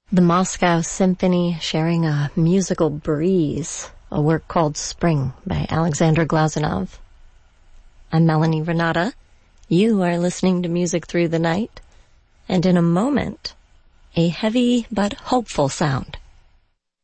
The Moscow Symphony sharing a musical breeze, a work called Spring by Alexander Glazunov. I'm Melanie Renata. You are listening to Music Through the Night, and in a moment, a heavy but hopeful sound